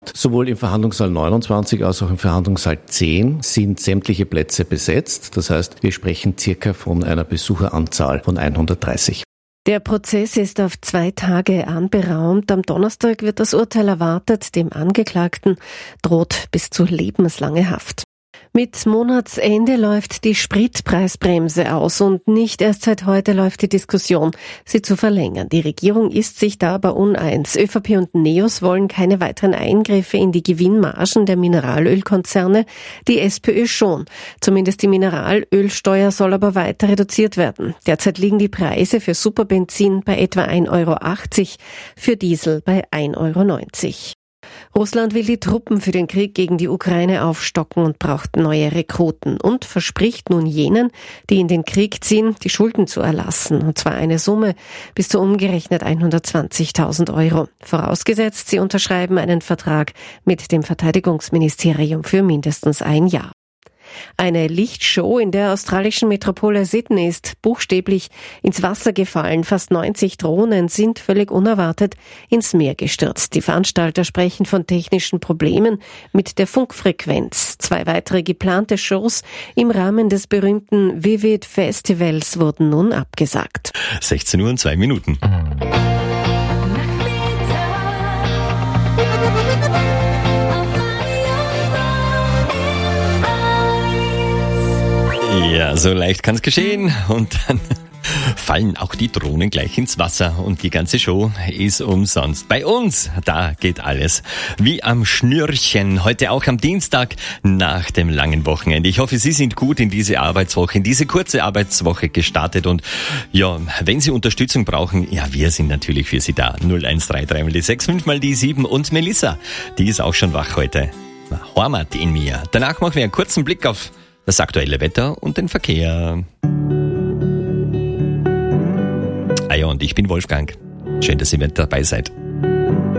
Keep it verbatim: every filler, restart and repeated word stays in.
Sowohl im Verhandlungssaal neunundzwanzig als auch im Verhandlungssaal zehn sind sämtliche Plätze besetzt. Das heißt, wir sprechen circa von einer Besucheranzahl von hundertdreißig. Der Prozess ist auf zwei Tage anberaumt. Am Donnerstag wird das Urteil erwartet. Dem Angeklagten droht bis zu lebenslange Haft. Mit Monatsende läuft die Spritpreisbremse aus und nicht erst seit heute läuft die Diskussion, sie zu verlängern. Die Regierung ist sich da aber uneins. ÖVP und NEOS wollen keine weiteren Eingriffe in die Gewinnmargen der Mineralölkonzerne, die SPÖ schon. Zumindest die Mineralölsteuer soll aber weiter reduziert werden. Derzeit liegen die Preise für Superbenzin bei etwa ein Euro achtzig, für Diesel bei ein Euro neunzig. Russland will die Truppen für den Krieg gegen die Ukraine aufstocken und braucht neue Rekruten und verspricht nun jenen, die in den Krieg ziehen, die Schulden zu erlassen, und zwar eine Summe bis zu umgerechnet hundertzwanzigtausend Euro. Vorausgesetzt, sie unterschreiben einen Vertrag mit dem Verteidigungsministerium für mindestens ein Jahr. Eine Lichtshow in der australischen Metropole Sydney ist buchstäblich ins Wasser gefallen. Fast neunzig Drohnen sind völlig unerwartet ins Meer gestürzt. Die Veranstalter sprechen von technischen Problemen mit der Funkfrequenz. Zwei weitere geplante Shows im Rahmen des berühmten Vivid Festivals wurden nun abgesagt. sechzehn Uhr und zwei Minuten. Ja, so leicht kann's geschehen und dann fallen auch die Drohnen gleich ins Wasser und die ganze Show ist umsonst. Bei uns, da geht alles wie am Schnürchen. Heute auch am Dienstag nach dem langen Wochenende. Ich hoffe, Sie sind gut in diese Arbeitswoche, in diese kurze Arbeitswoche gestartet und ja, wenn Sie Unterstützung brauchen, ja, wir sind natürlich für Sie da. null eins drei drei mal die sechs, fünf mal die sieben und Melissa, die ist auch schon wach heute. Heimat in mir. Danach machen wir einen kurzen Blick auf das aktuelle Wetter und den Verkehr. Ah ja, und ich bin Wolfgang. Schön, dass ihr mit dabei seid.